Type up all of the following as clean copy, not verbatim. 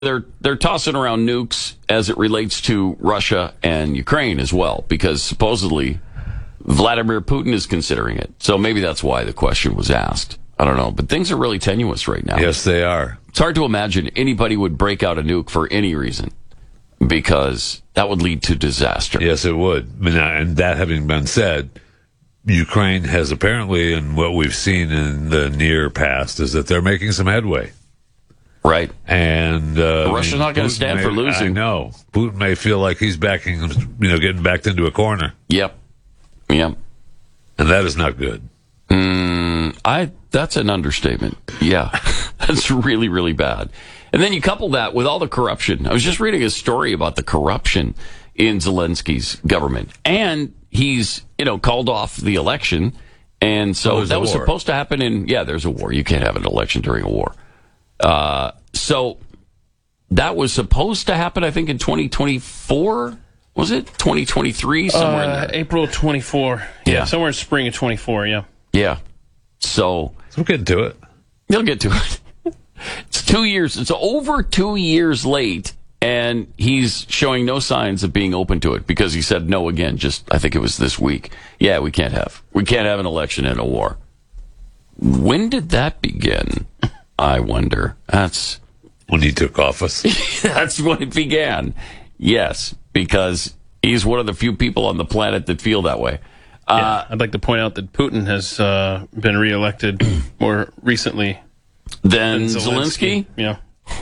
they're tossing around nukes as it relates to Russia and Ukraine as well, because supposedly Vladimir Putin is considering it. So maybe that's why the question was asked. I don't know, but things are really tenuous right now. Yes, they are. It's hard to imagine anybody would break out a nuke for any reason, because that would lead to disaster. Yes, it would. And that having been said, Ukraine has apparently, and what we've seen in the near past, is that they're making some headway. Right. And Russia's not going to stand for losing. I know. Putin may feel like he's backing, getting backed into a corner. Yep. And that is not good. That's an understatement. Yeah. That's really, really bad. And then you couple that with all the corruption. I was just reading a story about the corruption in Zelensky's government. And he's, called off the election. And so that was supposed to happen there's a war. You can't have an election during a war. So that was supposed to happen, I think, in 2024. Was it 2023? Somewhere in there. April 24. Yeah, somewhere in spring of 24. Yeah. Yeah. So we'll get to it. They'll get to it. It's 2 years. It's over 2 years late, and he's showing no signs of being open to it because he said no again. I think it was this week. Yeah, we can't have an election in a war. When did that begin? I wonder. That's when he took office. That's when it began. Yes, because he's one of the few people on the planet that feel that way. I'd like to point out that Putin has been reelected more recently than Zelensky. Yeah.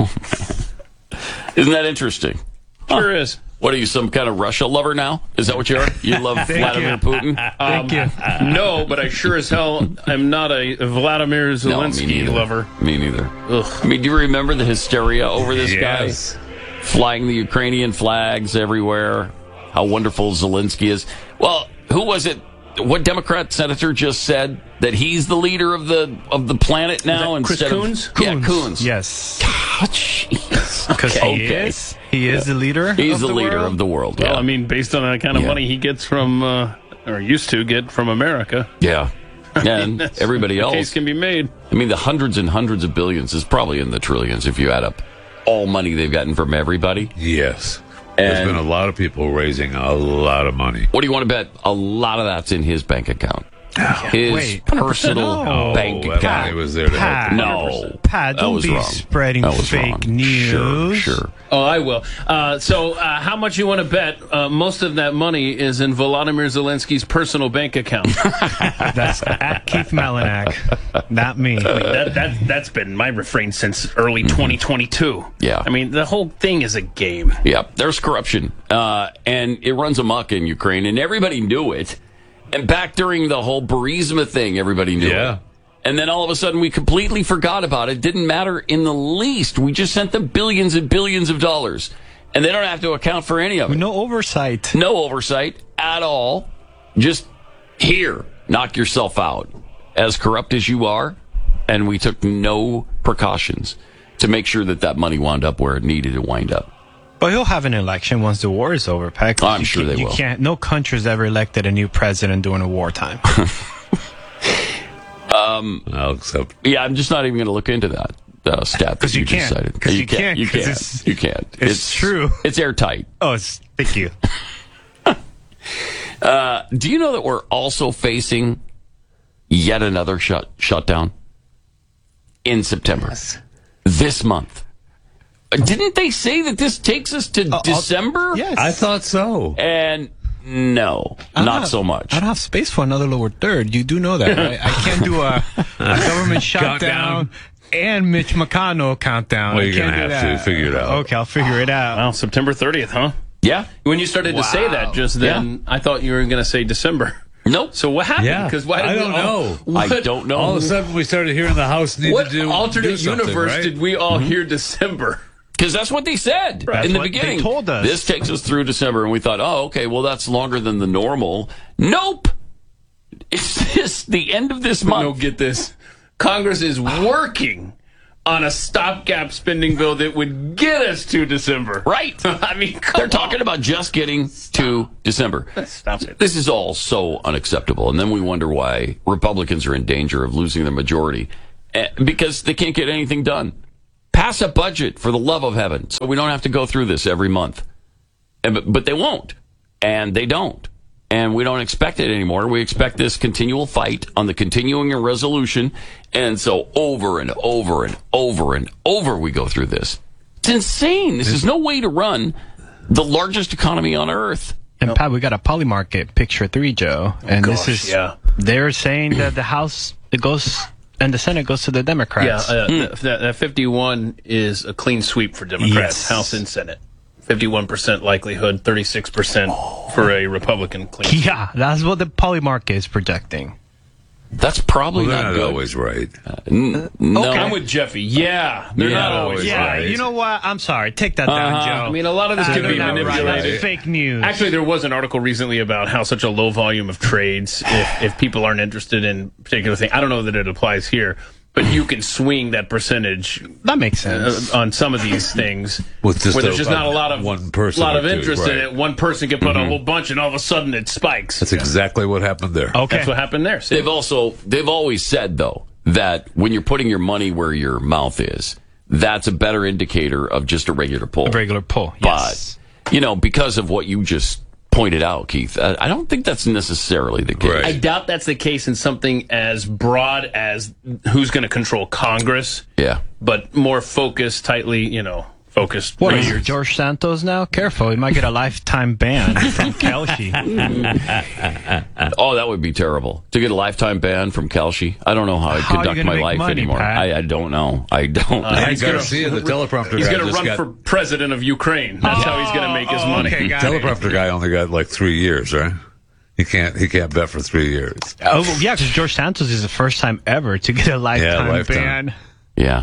Isn't that interesting? Sure is. What are you, some kind of Russia lover now? Is that what you are? You love Vladimir Putin? Thank you. No, but I sure as hell am not a Vladimir Zelensky lover. Me neither. Ugh. I mean, do you remember the hysteria over this guy flying the Ukrainian flags everywhere? How wonderful Zelensky is. Well, who was it? What Democrat senator just said that he's the leader of the planet now? Chris Coons? Coons. Yes. Jeez. Because he is the leader. He's the leader of the world. Well, I mean, based on the kind of money he gets from, or used to get from America. Yeah. And everybody else. The case can be made. I mean, the hundreds and hundreds of billions is probably in the trillions if you add up all money they've gotten from everybody. Yes. There's been a lot of people raising a lot of money. What do you want to bet? A lot of that's in his bank account. His personal bank account. Money was there to help. No. Pat, don't be spreading fake news. Sure. Oh, I will. So how much you want to bet most of that money is in Volodymyr Zelensky's personal bank account? That's at Keith Malinak, not me. That's been my refrain since early 2022. Yeah. I mean, the whole thing is a game. Yeah, there's corruption. And it runs amok in Ukraine, and everybody knew it. And back during the whole Burisma thing, everybody knew it. And then all of a sudden, we completely forgot about it. Didn't matter in the least. We just sent them billions and billions of dollars. And they don't have to account for any of it. No oversight. No oversight at all. Just here, knock yourself out. As corrupt as you are, and we took no precautions to make sure that money wound up where it needed to wind up. But he'll have an election once the war is over, Pat. I'm sure they will. No country's ever elected a new president during a wartime. Yeah, I'm just not even going to look into that stat that you just cited. Because you can't. You can't. It's true. It's airtight. Thank you. Do you know that we're also facing yet another shutdown in September? This month. Didn't they say that this takes us to December? Yes. I thought so. And no, not so much. I don't have space for another lower third. You do know that, right? I can't do a government shutdown and Mitch McConnell countdown. Well, you're going to have to figure it out. Okay, I'll figure it out. Well, September 30th, huh? Yeah. When you started to say that just then, I thought you were going to say December. Nope. So what happened? Yeah. I don't know. I don't know. All of a sudden, we started hearing the House need to do alternate something, universe right? did we all hear December? Because that's what they said in the beginning. They told us. This takes us through December, and we thought, okay, well, that's longer than the normal. Nope. It's the end of this month. No, get this. Congress is working on a stopgap spending bill that would get us to December. Right. I mean, they're talking about just getting to December. Stop it. This is all so unacceptable. And then we wonder why Republicans are in danger of losing their majority because they can't get anything done. Pass a budget, for the love of heaven, so we don't have to go through this every month. But they won't, and they don't. And we don't expect it anymore. We expect this continual fight on the continuing resolution. And so over and over and over and over we go through this. It's insane. This is no way to run the largest economy on earth. And Pat, we got a Polymarket picture 3, Joe. And they're saying that the House, it goes, and the Senate goes to the Democrats. That 51 is a clean sweep for Democrats, Yes. House and Senate. 51% likelihood, 36% for a Republican clean sweep. Yeah, that's what the Polymarket is projecting. That's probably Well, they're not not good. always right. No. I'm with Jeffy. Yeah, they're not always Yeah, right. you know what? I'm sorry. Take that down, Joe. I mean, a lot of this can They're be not right. manipulated. That's fake news. Actually, there was an article recently about how such a low volume of trades, if people aren't interested in a particular thing, I don't know that it applies here, but you can swing that percentage that makes sense. on some of these things With just where there's just not a lot of one person lot or of two, interest in right. it. One person can put a whole bunch, and all of a sudden it spikes. That's exactly what happened there. Okay. That's what happened there. See? They've always said, though, that when you're putting your money where your mouth is, that's a better indicator of just a regular pull. A regular pull, yes. But, because of what you just pointed out, Keith, I don't think that's necessarily the case. Right. I doubt that's the case in something as broad as who's going to control Congress. Yeah. But more focused, tightly, focused. What are races. you, George Santos now? Careful, you might get a lifetime ban from Kelsey. Oh, that would be terrible. To get a lifetime ban from Kelsey. I don't know how I'd How are you conduct gonna my make life money, anymore. Pat? I don't know. I don't. Hey, he's gonna- Garcia, the teleprompter He's guy, going to just run got, for president of Ukraine. That's how he's going to make his money. Okay, got it. teleprompter guy only got like 3 years, right? He can't bet for 3 years. Oh, yeah, because George Santos is the first time ever to get a lifetime ban. Yeah.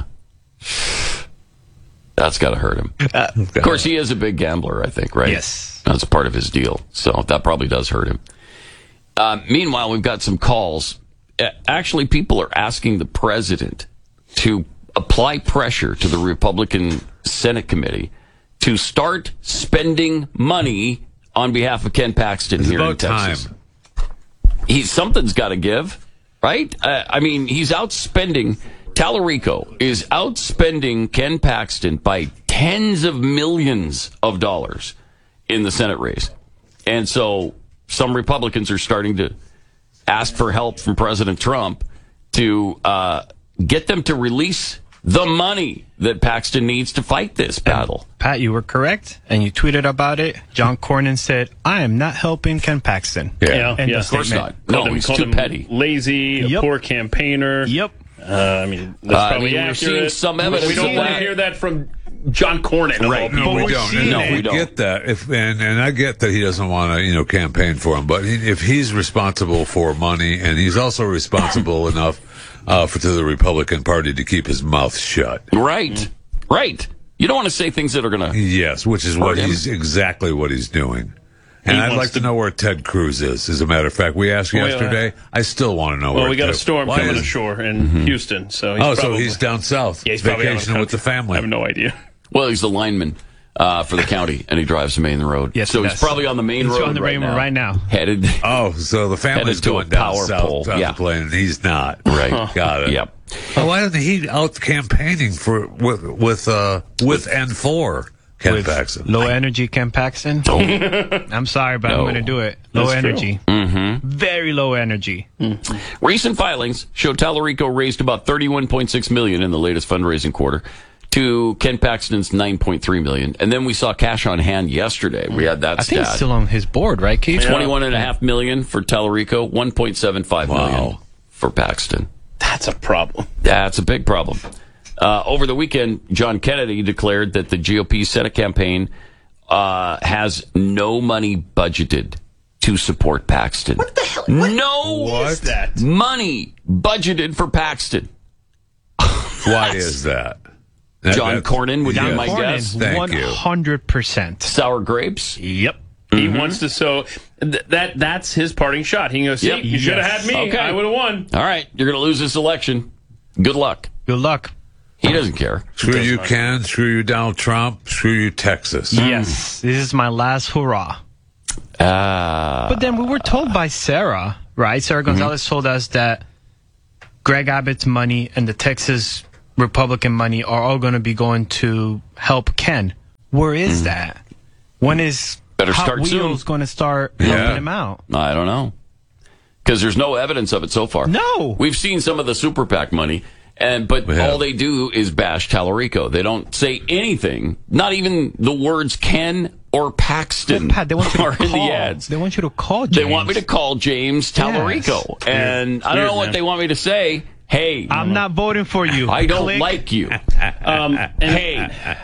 That's got to hurt him. Of course, he is a big gambler, I think, right? Yes. That's part of his deal. So that probably does hurt him. Meanwhile, we've got some calls. Actually, people are asking the president to apply pressure to the Republican Senate committee to start spending money on behalf of Ken Paxton It's here in about time. Texas. Something's got to give, right? He's outspending. Tallarico is outspending Ken Paxton by tens of millions of dollars in the Senate race. And so some Republicans are starting to ask for help from President Trump to get them to release the money that Paxton needs to fight this battle. Pat, you were correct, and you tweeted about it. John Cornyn said, I am not helping Ken Paxton. Yeah, End yeah. of Of course statement. not. No, he's Called too him petty. lazy, a Yep. poor campaigner. Yep. That's probably we're accurate. seeing some evidence We don't of want to that. hear that from John Cornyn. of all people. No, we we're don't. seeing And it. we we don't. get that. And I get that he doesn't want to, campaign for him. But if he's responsible for money, and he's also responsible enough to the Republican Party to keep his mouth shut. Right. Right. You don't want to say things that are going to... Yes, which is Hurt him. exactly what he's doing. And I'd wants like to to- know where Ted Cruz is. As a matter of fact, we asked yesterday. I still want to know where. Well, we got a Ted- storm Why coming is- ashore in Houston, so he's Oh, so probably, he's down south, yeah, he's probably out of vacationing with the country. family. I have no idea. Well, he's the lineman for the county, and he drives the main road. Yes, so he he's does. probably on the main He's road on the main road right now. Headed... Oh, so the family's Headed to a going down power south, pole. south Yeah. the plane, and he's not. Right. Got it. Yep. Well, why isn't he out campaigning with N4 Ken With Paxton? low energy Ken Paxton. I'm sorry, but I'm No. going to do it. Low That's true. energy. Mm-hmm. Very low energy. Recent filings show Tallarico raised about $31.6 million in the latest fundraising quarter to Ken Paxton's $9.3 million. And then we saw cash on hand yesterday. We had that I think stat. it's still on his board, right, Keith? $21.5 million for Tallarico, $1.75 million for Paxton. That's a problem. That's a big problem. Over the weekend, John Kennedy declared that the GOP Senate campaign has no money budgeted to support Paxton. What the hell? No What's that? money budgeted for Paxton. Why is that? John Cornyn would be Yes. my guess. Thank you. 100%. Sour grapes. Yep. He wants to, so that's his parting shot. He can go, see, Yep. you should have had me. Okay. I would have won. All right, you're going to lose this election. Good luck. Good luck. He doesn't care. Screw you, Ken. Screw you, Donald Trump. Screw you, Texas. Yes. This is my last hurrah. But then we were told by Sarah, right? Sarah Gonzalez told us that Greg Abbott's money and the Texas Republican money are all going to be going to help Ken. Where is that? When is Better Hot start Wheels soon. going to start helping him out? I don't know. Because there's no evidence of it so far. No. We've seen some of the super PAC money, but all they do is bash Tallarico. They don't say anything, not even the words Ken or Paxton Pat, they want you to are in the call. ads. They want you to call James. They want me to call James Tallarico. Yes. And I don't know what they want me to say. Hey, I'm not voting for you. I don't Click. like you. Hey,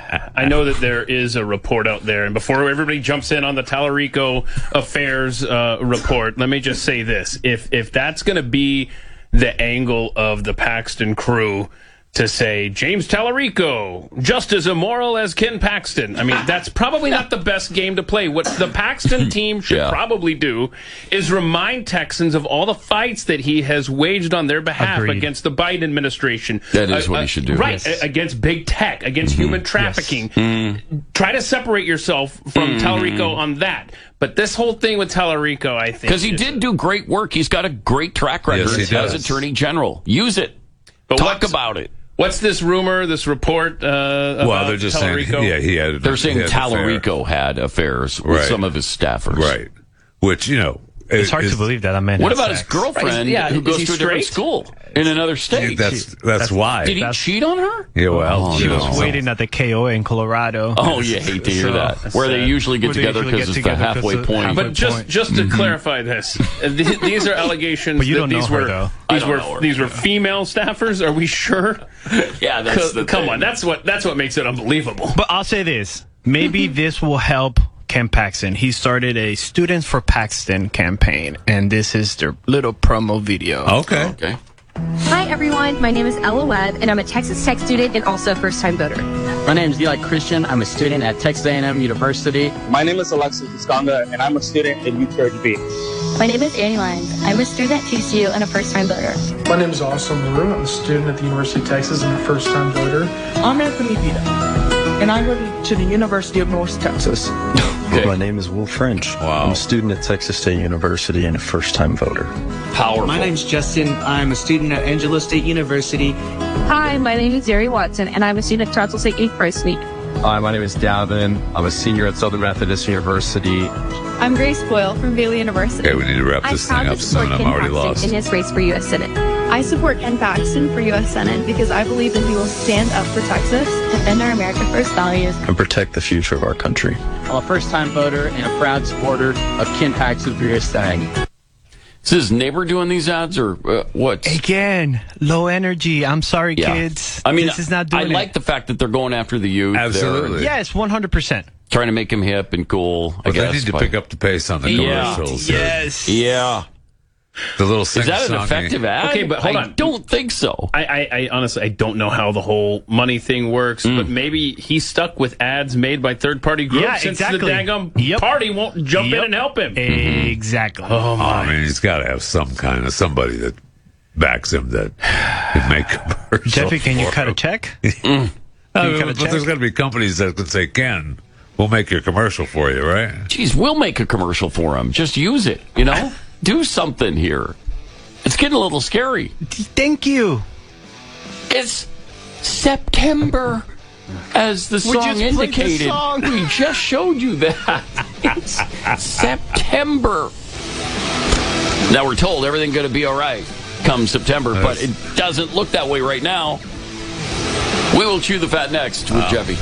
I know that there is a report out there, and before everybody jumps in on the Tallarico Affairs report, let me just say this: if that's going to be the angle of the Paxton crew, to say James Tallarico just as immoral as Ken Paxton, I mean, that's probably not the best game to play. What the Paxton team should probably do is remind Texans of all the fights that he has waged on their behalf against the Biden administration. That is what he should do. Right, Yes. Against big tech, against human trafficking. Try to separate yourself from Tallarico on that. But this whole thing with Tallarico, I think... Because he did do great work. He's got a great track record Yes, he as does. Attorney General. Use it. But Talk about it. What's this rumor, this report about Well, they're just Tallarico? saying, he had. They're saying he had an affair. Tallarico had affairs with Right. some of his staffers. Right. Which, It's hard to believe that man. What has about his sex. girlfriend Yeah, who is goes he to a different straight? school in another state? That's why. Did he cheat on her? Yeah, well, She you was know. waiting at the KO in Colorado. Oh, you hate to hear So- that. Where they usually get Where they together usually because get it's the together 'cause halfway of- point. halfway But just to clarify this, these are allegations But you that don't these know her, were though. I don't know her. these were female staffers. Are we sure? Yeah, that's the Come thing. on, that's what makes it unbelievable. But I'll say this. Maybe this will help Ken Paxton. He started a Students for Paxton campaign, and this is their little promo video. Okay. Okay. Hi, everyone. My name is Ella Webb, and I'm a Texas Tech student and also a first-time voter. My name is Eli Christian. I'm a student at Texas A&M University. My name is Alexis Visconga, and I'm a student at UTRGV. My name is Annie Lyons. I'm a student at TCU and a first-time voter. My name is Austin LaRue. I'm a student at the University of Texas and a first-time voter. I'm Anthony Vita, and I go to the University of North Texas. Okay. My name is Will French. Wow. I'm a student at Texas State University and a first-time voter. Powerful. My name's Justin. I'm a student at Angelo State University. Hi, my name is Jerry Watson, and I'm a student at Charles State University. Hi, my name is Gavin. I'm a senior at Southern Methodist University. I'm Grace Boyle from Baylor University. Okay, we need to wrap this thing up soon. I'm already lost. in his race for U.S. Senate. I support Ken Paxton for U.S. Senate because I believe that he will stand up for Texas, defend our America First values. And protect the future of our country. I'm a first-time voter and a proud supporter of Ken Paxton for U.S. Senate. Is his neighbor doing these ads or what? Again, low energy. I'm sorry, kids. I mean, this is not doing I like the fact that they're going after the youth. Absolutely. They're Yes, 100%. trying to make him hip and cool. But I guess they need to pick up the pace on the Yeah. commercials. Yes. Yeah. The little Is that an sing-songy. effective ad? Okay, but hold I on. don't think so. I honestly, I don't know how the whole money thing works, but maybe he's stuck with ads made by third-party groups Yeah, since exactly. the daggum Yep. party won't jump in Yep. and help him. Exactly. Oh, Oh, my. I mean, he's got to have some kind of somebody that backs him that can make commercials. Jeffy, can you for cut a him. check? I mean, cut a but check? there's got to be companies that can say, Ken, we'll make your commercial for you, right? Geez, we'll make a commercial for him. Just use it, you know? Do something here. It's getting a little scary. Thank you. It's September, as the song just played the indicated. song. We just showed you that. It's September. Now we're told everything's going to be all right come September, but it doesn't look that way right now. We will chew the fat next with Jeffy.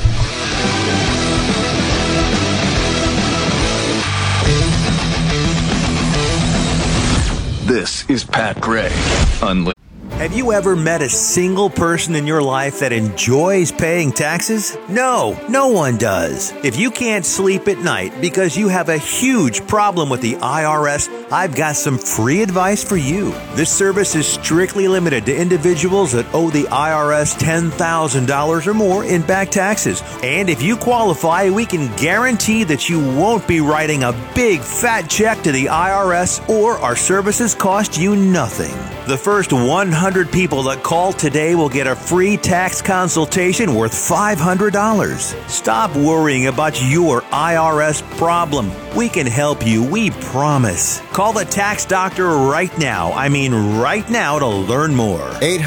This is Pat Gray. Have you ever met a single person in your life that enjoys paying taxes? No, no one does. If you can't sleep at night because you have a huge problem with the IRS, I've got some free advice for you. This service is strictly limited to individuals that owe the IRS $10,000 or more in back taxes. And if you qualify, we can guarantee that you won't be writing a big fat check to the IRS, or our services cost you nothing. The first 100 people that call today will get a free tax consultation worth $500. Stop worrying about your IRS problem. We can help you, we promise. Call Call the Tax Doctor right now. I mean right now to learn more.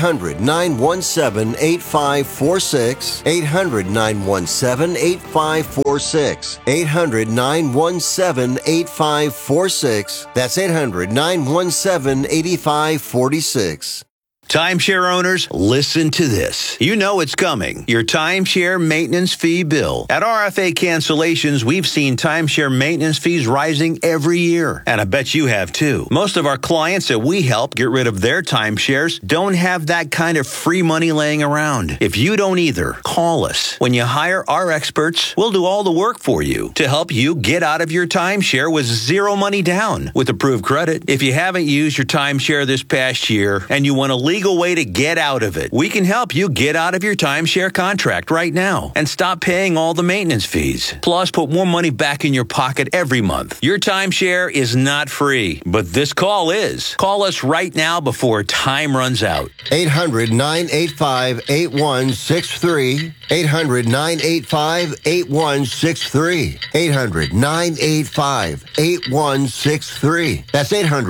800-917-8546. 800-917-8546. 800-917-8546. That's 800-917-8546. Timeshare owners, listen to this. You know it's coming. Your timeshare maintenance fee bill. At RFA Cancellations, we've seen timeshare maintenance fees rising every year. And I bet you have too. Most of our clients that we help get rid of their timeshares don't have that kind of free money laying around. If you don't either, call us. When you hire our experts, we'll do all the work for you to help you get out of your timeshare with zero money down with approved credit. If you haven't used your timeshare this past year and you want a legal way to get out of it, we can help you get out of your timeshare contract right now and stop paying all the maintenance fees. Plus, put more money back in your pocket every month. Your timeshare is not free, but this call is. Call us right now before time runs out. 800-985-8163. 800-985-8163. 800-985-8163. That's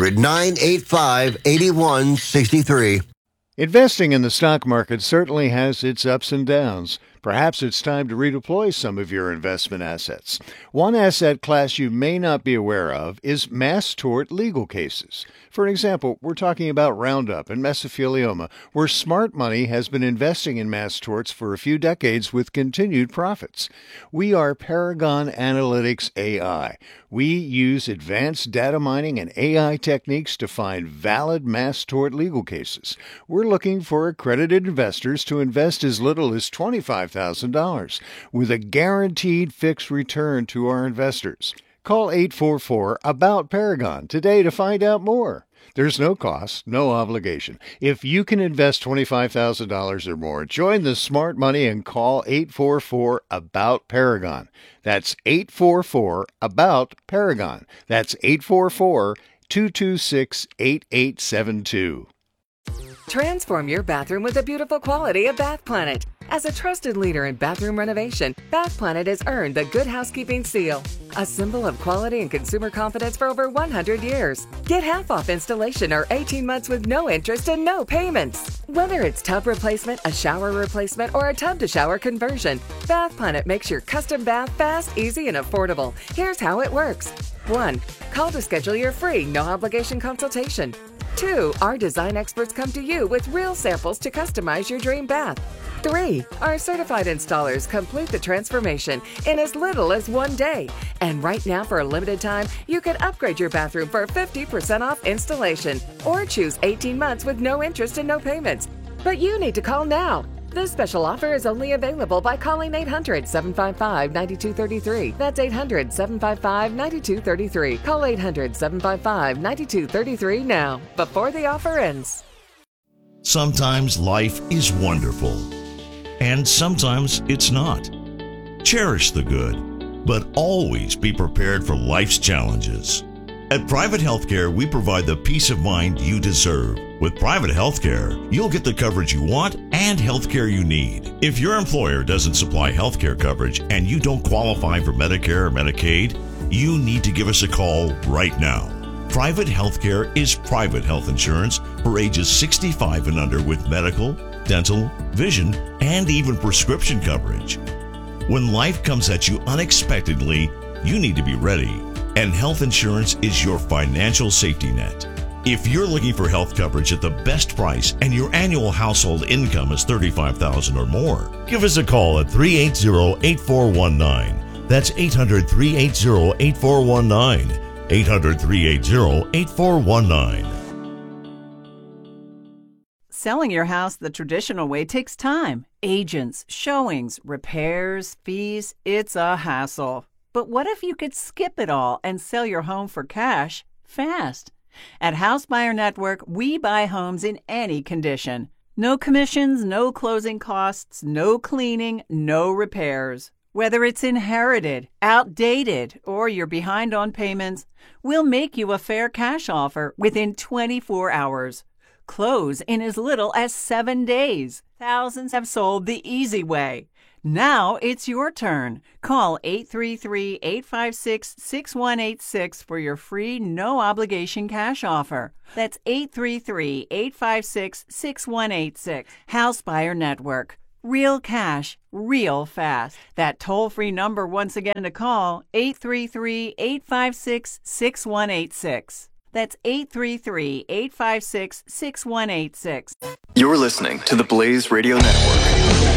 800-985-8163. Investing in the stock market certainly has its ups and downs. Perhaps it's time to redeploy some of your investment assets. One asset class you may not be aware of is mass tort legal cases. For example, we're talking about Roundup and mesothelioma, where smart money has been investing in mass torts for a few decades with continued profits. We are Paragon Analytics AI. We use advanced data mining and AI techniques to find valid mass tort legal cases. We're looking for accredited investors to invest as little as $25,000 with a guaranteed fixed return to our investors. Call 844-ABOUT-PARAGON today to find out more. There's no cost, no obligation. If you can invest $25,000 or more, join the smart money and call 844-ABOUT-PARAGON. That's 844-ABOUT-PARAGON. That's 844-226-8872. Transform your bathroom with the beautiful quality of Bath Planet. As a trusted leader in bathroom renovation, Bath Planet has earned the Good Housekeeping seal, a symbol of quality and consumer confidence for over 100 years. Get half off installation or 18 months with no interest and no payments. Whether it's tub replacement, a shower replacement, or a tub-to-shower conversion, Bath Planet makes your custom bath fast, easy, and affordable. Here's how it works. 1. Call to schedule your free, no-obligation consultation. 2. Our design experts come to you with real samples to customize your dream bath. 3. Our certified installers complete the transformation in as little as 1 day. And right now, for a limited time, you can upgrade your bathroom for 50% off installation or choose 18 months with no interest and no payments. But you need to call now. This special offer is only available by calling 800-755-9233. That's 800-755-9233. Call 800-755-9233 now, before the offer ends. Sometimes life is wonderful, and sometimes it's not. Cherish the good, but always be prepared for life's challenges. At Private Healthcare, we provide the peace of mind you deserve. With Private Healthcare, you'll get the coverage you want and healthcare you need. If your employer doesn't supply healthcare coverage and you don't qualify for Medicare or Medicaid, you need to give us a call right now. Private Healthcare is private health insurance for ages 65 and under with medical, dental, vision, and even prescription coverage. When life comes at you unexpectedly, you need to be ready. And health insurance is your financial safety net. If you're looking for health coverage at the best price and your annual household income is $35,000 or more, give us a call at 380-8419. That's 800-380-8419. 800-380-8419. Selling your house the traditional way takes time. Agents, showings, repairs, fees. It's a hassle. But what if you could skip it all and sell your home for cash fast? At House Buyer Network, we buy homes in any condition. No commissions, no closing costs, no cleaning, no repairs. Whether it's inherited, outdated, or you're behind on payments, we'll make you a fair cash offer within 24 hours. Close in as little as 7 days. Thousands have sold the easy way. Now it's your turn. Call 833-856-6186 for your free no-obligation cash offer. That's 833-856-6186. House Buyer Network. Real cash, real fast. That toll-free number once again to call, 833-856-6186. That's 833-856-6186. You're listening to the Blaze Radio Network.